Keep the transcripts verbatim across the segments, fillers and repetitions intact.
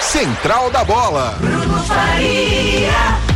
Central da Bola. Bruno Faria.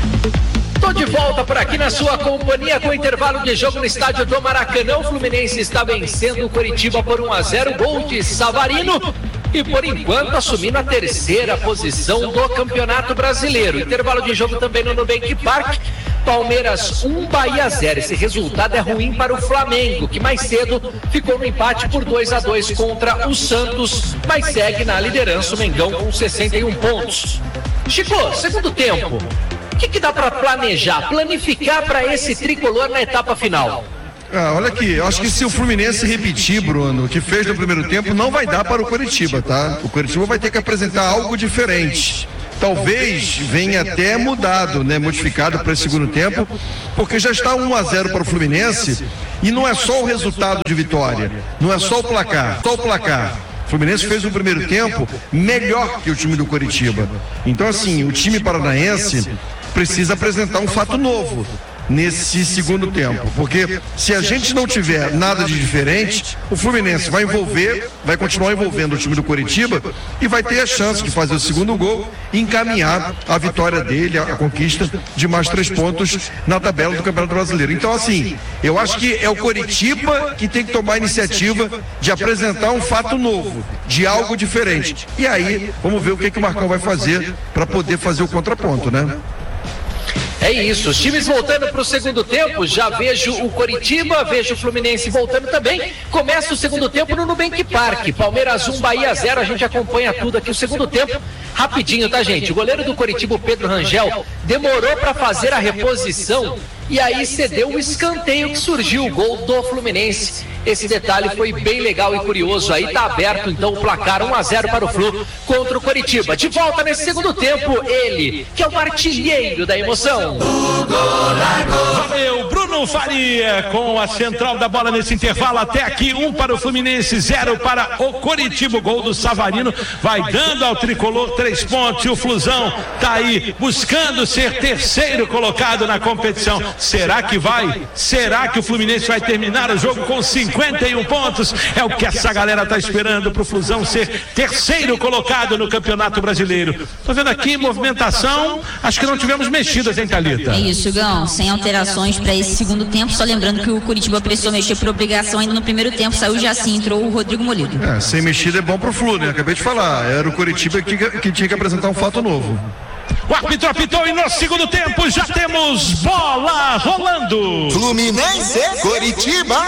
Tô de volta por aqui na sua companhia com intervalo de jogo no estádio do Maracanã. O Fluminense está vencendo o Coritiba por um a zero, gol de Savarino. E por enquanto assumindo a terceira posição do Campeonato Brasileiro. Intervalo de jogo também no Nubank Park. Palmeiras um, Bahia zero. Esse resultado é ruim para o Flamengo, que mais cedo ficou no empate por dois a dois contra o Santos, mas segue na liderança o Mengão com sessenta e um pontos. Chico, segundo tempo, o que, que dá para planejar, planificar para esse tricolor na etapa final? Ah, olha aqui, eu acho que se o Fluminense repetir, Bruno, o que fez no primeiro tempo, não vai dar para o Coritiba, tá? O Coritiba vai ter que apresentar algo diferente. Talvez venha até mudado, né, modificado para esse segundo tempo, porque já está um a zero para o Fluminense e não é só o resultado de vitória, não é só o placar, só o placar. O Fluminense fez um primeiro tempo melhor que o time do Coritiba. Então, assim, o time paranaense precisa apresentar um fato novo nesse segundo tempo, porque se a gente não tiver nada de diferente, o Fluminense vai envolver, vai continuar envolvendo o time do Coritiba e vai ter a chance de fazer o segundo gol e encaminhar a vitória dele, a conquista de mais três pontos na tabela do Campeonato Brasileiro. Então, assim, eu acho que é o Coritiba que tem que tomar a iniciativa de apresentar um fato novo, de algo diferente. E aí, vamos ver o que, que o Marcão vai fazer para poder fazer o contraponto, né? É isso, os times voltando para o segundo tempo, já vejo o Coritiba, vejo o Fluminense voltando também. Começa o segundo tempo no Nubank Park, Palmeiras um, Bahia zero, a gente acompanha tudo aqui o segundo tempo. Rapidinho, tá, gente? O goleiro do Coritiba, o Pedro Rangel, demorou para fazer a reposição e aí cedeu o escanteio que surgiu, o gol do Fluminense. Esse detalhe foi bem legal e curioso. Aí tá aberto então o placar um a zero para o Flu contra o Coritiba. De volta nesse segundo tempo, ele, que é o artilheiro da emoção. Valeu, Bruno Faria com a Central da Bola nesse intervalo. Até aqui, um para o Fluminense, zero para o Coritiba. O gol do Savarino vai dando ao tricolor três pontos. E o Flusão tá aí buscando ser terceiro colocado na competição. Será que vai? Será que o Fluminense vai terminar o jogo com cinquenta e um pontos? É o que essa galera tá esperando pro Flusão ser terceiro colocado no Campeonato Brasileiro. Tô vendo aqui movimentação, acho que não tivemos mexidas, hein, Thalita? É isso, Gão, sem alterações para esse segundo tempo, só lembrando que o Coritiba precisou mexer por obrigação ainda no primeiro tempo, saiu já assim, entrou o Rodrigo Molido. É, sem mexida é bom pro Flu, né? Acabei de falar, era o Coritiba que, que tinha que apresentar um fato novo. O árbitro apitou e no segundo tempo já temos bola rolando. Fluminense, Coritiba.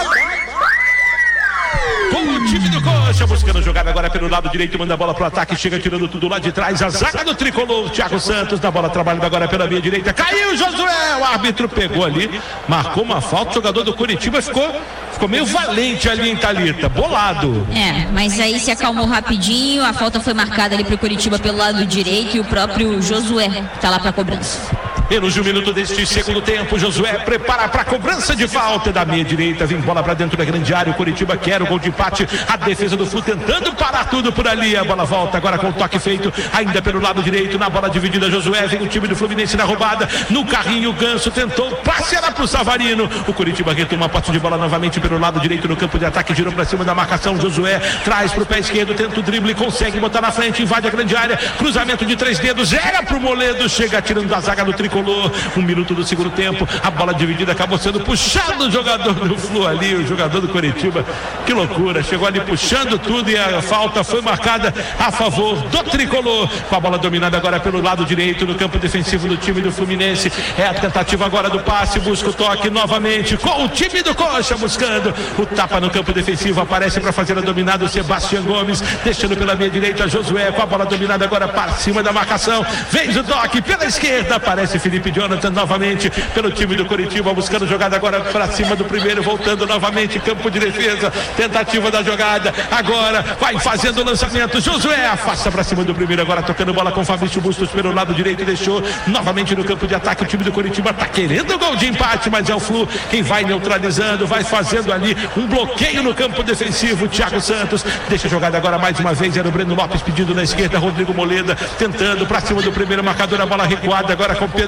Com o time do Coxa, buscando jogada agora pelo lado direito, manda a bola pro ataque, chega tirando tudo lá de trás, a zaga do tricolor, Thiago Santos, na bola trabalhando agora pela meia direita, caiu Josué, o árbitro pegou ali, marcou uma falta, o jogador do Coritiba ficou, ficou meio valente ali em Thalita, bolado. É, mas aí se acalmou rapidinho, a falta foi marcada ali pro Coritiba pelo lado direito e o próprio Josué tá lá pra cobrança. Menos de um minuto deste segundo tempo, Josué prepara para a cobrança de falta da meia direita, vem bola para dentro da grande área, o Coritiba quer o gol de empate, a defesa do Flu tentando parar tudo por ali, a bola volta agora com o toque feito, ainda pelo lado direito, na bola dividida, Josué, vem o time do Fluminense na roubada, no carrinho, o Ganso tentou, passe era pro Savarino, o Coritiba retoma a posse de bola novamente pelo lado direito no campo de ataque, girou para cima da marcação, Josué traz pro pé esquerdo, tenta o drible, consegue botar na frente, invade a grande área, cruzamento de três dedos, era pro Moledo, chega tirando da zaga do tricolor. Um minuto do segundo tempo, a bola dividida acabou sendo puxado o jogador do Flu ali, o jogador do Coritiba, que loucura, chegou ali puxando tudo e a falta foi marcada a favor do tricolor, com a bola dominada agora pelo lado direito no campo defensivo do time do Fluminense, é a tentativa agora do passe, busca o toque novamente com o time do Coxa, buscando o tapa no campo defensivo, aparece para fazer a dominada o Sebastião Gomes, deixando pela meia direita Josué, com a bola dominada agora para cima da marcação, vem o toque pela esquerda, aparece Felipe Jonathan novamente pelo time do Coritiba, buscando jogada agora para cima do primeiro, voltando novamente, campo de defesa, tentativa da jogada, agora vai fazendo o lançamento, Josué afasta para cima do primeiro, agora tocando bola com Fabrício Bustos pelo lado direito, deixou novamente no campo de ataque, o time do Coritiba tá querendo o gol de empate, mas é o Flu quem vai neutralizando, vai fazendo ali um bloqueio no campo defensivo, Thiago Santos, deixa a jogada agora mais uma vez, era o Breno Lopes pedindo na esquerda, Rodrigo Moleda tentando para cima do primeiro marcador, a bola recuada agora com Pedro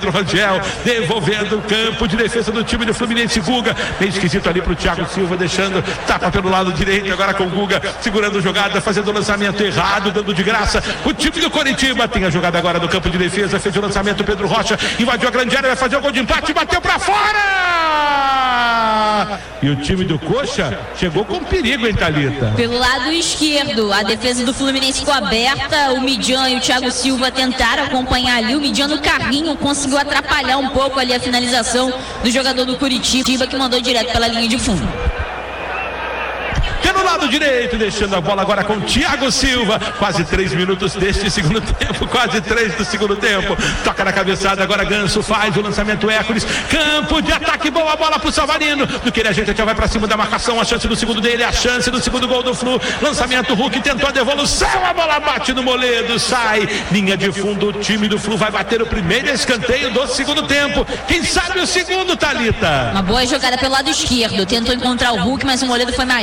Pedro Rangel, devolvendo o campo de defesa do time do Fluminense. Guga, meio esquisito ali pro Thiago Silva, deixando tapa pelo lado direito, agora com o Guga, segurando a jogada, fazendo o lançamento errado, dando de graça. O time do Coritiba tem a jogada agora no campo de defesa, fez o lançamento, Pedro Rocha invadiu a grande área, vai fazer o gol de empate, bateu pra fora! E o time do Coxa chegou com perigo, hein, Thalita? Pelo lado esquerdo, a defesa do Fluminense ficou aberta, o Midian e o Thiago Silva tentaram acompanhar ali, o Midian no carrinho conseguiu atrapalhar um pouco ali a finalização do jogador do Curitiba, que mandou direto pela linha de fundo. Pelo lado direito, deixando a bola agora com o Thiago Silva. Quase três minutos deste segundo tempo, quase três do segundo tempo. Toca na cabeçada, agora Ganso faz o lançamento Hércules. Campo de ataque, boa bola pro Savarino. Do que ele ajeita, já vai pra cima da marcação. A chance do segundo dele, a chance do segundo gol do Flu. Lançamento, Hulk tentou a devolução. A bola bate no Moledo, sai. Linha de fundo, o time do Flu vai bater o primeiro escanteio do segundo tempo. Quem sabe o segundo, Thalita? Uma boa jogada pelo lado esquerdo. Tentou encontrar o Hulk, mas o Moledo foi mais